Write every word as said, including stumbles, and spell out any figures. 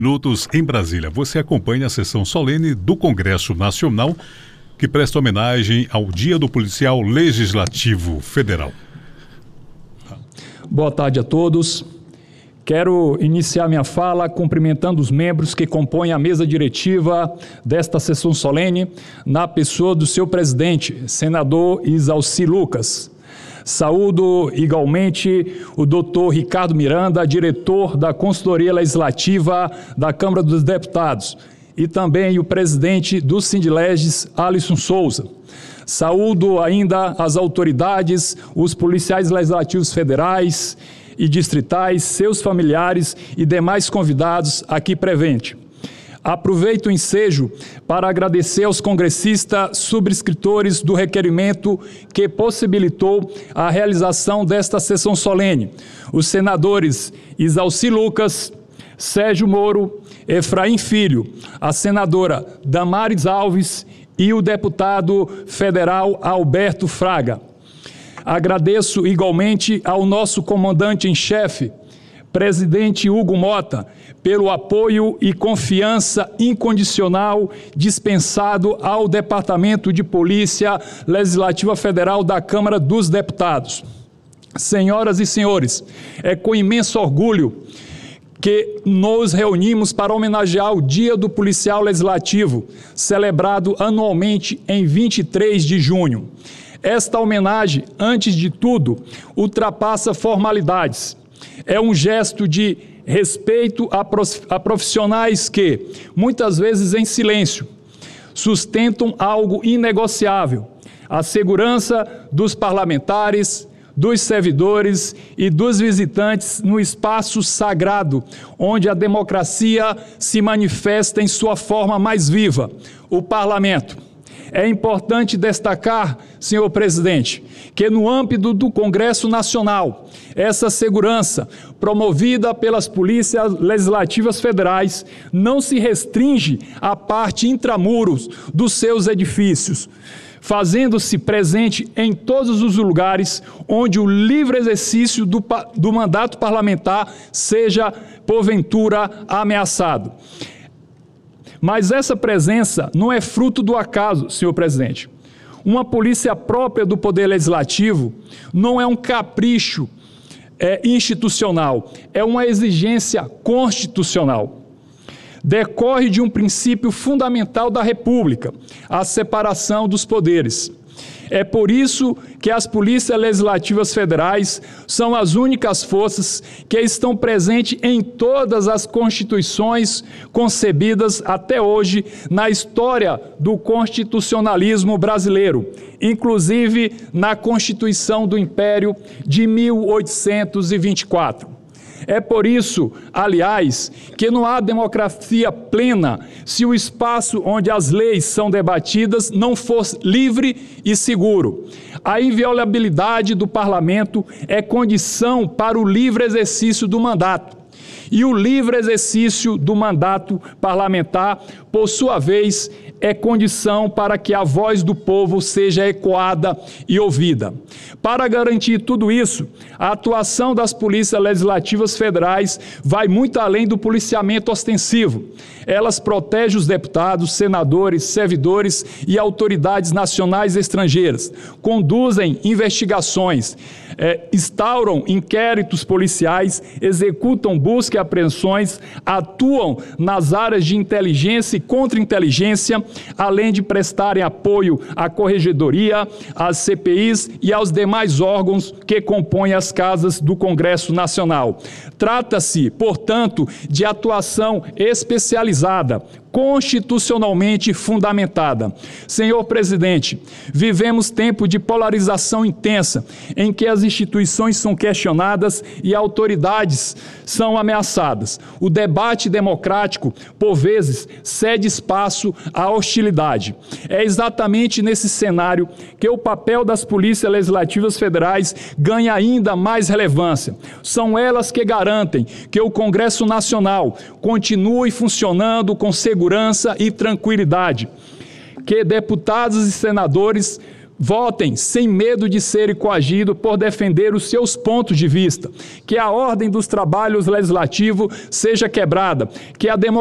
Minutos em Brasília. Você acompanha a sessão solene do Congresso Nacional, que presta homenagem ao Dia do Policial Legislativo Federal. Boa tarde a todos. Quero iniciar minha fala cumprimentando os membros que compõem a mesa diretiva desta sessão solene, na pessoa do seu presidente, senador Isalci Lucas. Saúdo igualmente o doutor Ricardo Miranda, diretor da Consultoria Legislativa da Câmara dos Deputados, e também o presidente do Sindileges, Alisson Souza. Saúdo ainda as autoridades, os policiais legislativos federais e distritais, seus familiares e demais convidados aqui presentes. Aproveito o ensejo para agradecer aos congressistas subscritores do requerimento que possibilitou a realização desta sessão solene, os senadores Isalci Lucas, Sérgio Moro, Efraim Filho, a senadora Damares Alves e o deputado federal Alberto Fraga. Agradeço igualmente ao nosso comandante em chefe, presidente Hugo Mota, pelo apoio e confiança incondicional dispensado ao Departamento de Polícia Legislativa Federal da Câmara dos Deputados. Senhoras e senhores, é com imenso orgulho que nos reunimos para homenagear o Dia do Policial Legislativo, celebrado anualmente em vinte e três de junho. Esta homenagem, antes de tudo, ultrapassa formalidades. É um gesto de respeito a profissionais que, muitas vezes em silêncio, sustentam algo inegociável: a segurança dos parlamentares, dos servidores e dos visitantes no espaço sagrado, onde a democracia se manifesta em sua forma mais viva, o parlamento. É importante destacar, senhor presidente, que no âmbito do Congresso Nacional, essa segurança, promovida pelas polícias legislativas federais, não se restringe à parte intramuros dos seus edifícios, fazendo-se presente em todos os lugares onde o livre exercício do, do mandato parlamentar seja, porventura, ameaçado. Mas essa presença não é fruto do acaso, senhor presidente. Uma polícia própria do Poder Legislativo não é um capricho é, institucional, é uma exigência constitucional. Decorre de um princípio fundamental da República, a separação dos poderes. É por isso que as polícias legislativas federais são as únicas forças que estão presentes em todas as constituições concebidas até hoje na história do constitucionalismo brasileiro, inclusive na Constituição do Império de mil oitocentos e vinte e quatro. É por isso, aliás, que não há democracia plena se o espaço onde as leis são debatidas não for livre e seguro. A inviolabilidade do parlamento é condição para o livre exercício do mandato. E o livre exercício do mandato parlamentar, por sua vez, é condição para que a voz do povo seja ecoada e ouvida. Para garantir tudo isso, a atuação das polícias legislativas federais vai muito além do policiamento ostensivo. Elas protegem os deputados, senadores, servidores e autoridades nacionais e estrangeiras, conduzem investigações, é, instauram inquéritos policiais, executam busca e apreensões, atuam nas áreas de inteligência e contra-inteligência, além de prestarem apoio à Corregedoria, às C P Is e aos demais órgãos que compõem as casas do Congresso Nacional. Trata-se, portanto, de atuação especializada, constitucionalmente fundamentada. Senhor presidente, vivemos tempo de polarização intensa, em que as instituições são questionadas e autoridades são ameaçadas. O debate democrático, por vezes, cede espaço à hostilidade. É exatamente nesse cenário que o papel das polícias legislativas federais ganha ainda mais relevância. São elas que garantem que o Congresso Nacional continue funcionando com segurança e tranquilidade, que deputados e senadores votem sem medo de serem coagidos por defender os seus pontos de vista, que a ordem dos trabalhos legislativos seja quebrada, que a democracia